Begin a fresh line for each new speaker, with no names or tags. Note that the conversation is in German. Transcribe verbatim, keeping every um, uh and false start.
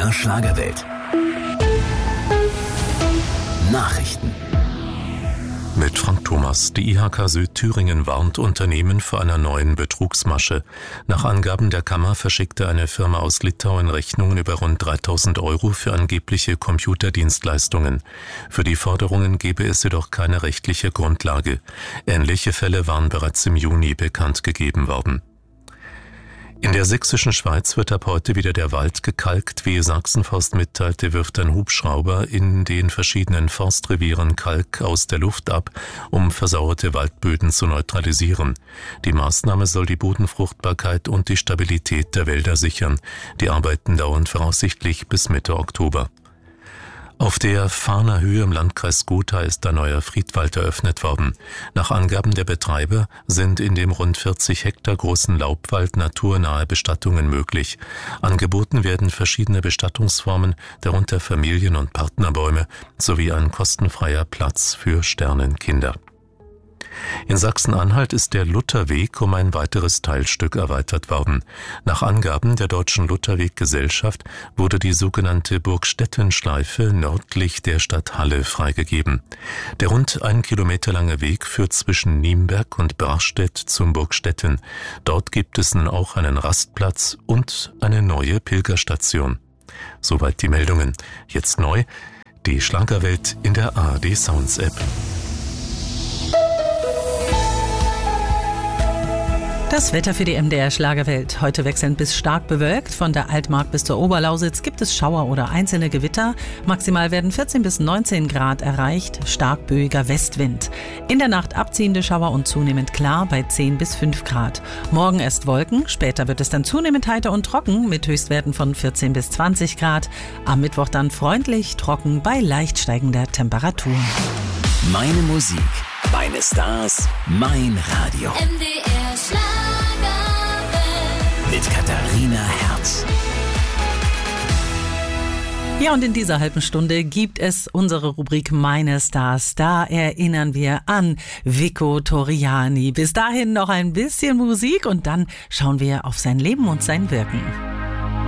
R Schlagerwelt. Nachrichten.
Mit Frank Thomas. Die I H K Südthüringen warnt Unternehmen vor einer neuen Betrugsmasche. Nach Angaben der Kammer verschickte eine Firma aus Litauen Rechnungen über rund dreitausend Euro für angebliche Computerdienstleistungen. Für die Forderungen gebe es jedoch keine rechtliche Grundlage. Ähnliche Fälle waren bereits im Juni bekannt gegeben worden. In der sächsischen Schweiz wird ab heute wieder der Wald gekalkt. Wie Sachsenforst mitteilte, wirft ein Hubschrauber in den verschiedenen Forstrevieren Kalk aus der Luft ab, um versauerte Waldböden zu neutralisieren. Die Maßnahme soll die Bodenfruchtbarkeit und die Stabilität der Wälder sichern. Die Arbeiten dauern voraussichtlich bis Mitte Oktober. Auf der Fahner Höhe im Landkreis Gotha ist ein neuer Friedwald eröffnet worden. Nach Angaben der Betreiber sind in dem rund vierzig Hektar großen Laubwald naturnahe Bestattungen möglich. Angeboten werden verschiedene Bestattungsformen, darunter Familien- und Partnerbäume, sowie ein kostenfreier Platz für Sternenkinder. In Sachsen-Anhalt ist der Lutherweg um ein weiteres Teilstück erweitert worden. Nach Angaben der Deutschen Lutherweg-Gesellschaft wurde die sogenannte Burgstedtenschleife nördlich der Stadt Halle freigegeben. Der rund ein Kilometer lange Weg führt zwischen Nienberg und Brachstedt zum Burgstetten. Dort gibt es nun auch einen Rastplatz und eine neue Pilgerstation. Soweit die Meldungen. Jetzt neu, die Schlagerwelt in der A R D Sounds App.
Das Wetter für die M D R Schlagerwelt. Heute wechselnd bis stark bewölkt. Von der Altmark bis zur Oberlausitz gibt es Schauer oder einzelne Gewitter. Maximal werden vierzehn bis neunzehn Grad erreicht. Stark böiger Westwind. In der Nacht abziehende Schauer und zunehmend klar bei zehn bis fünf Grad. Morgen erst Wolken, später wird es dann zunehmend heiter und trocken mit Höchstwerten von vierzehn bis zwanzig Grad. Am Mittwoch dann freundlich, trocken bei leicht steigender Temperatur.
Meine Musik, meine Stars, mein Radio.
M D R Schlagerwelt.
Mit Katharina Herz.
Ja, und in dieser halben Stunde gibt es unsere Rubrik Meine Stars. Da erinnern wir an Vico Torriani. Bis dahin noch ein bisschen Musik und dann schauen wir auf sein Leben und sein Wirken.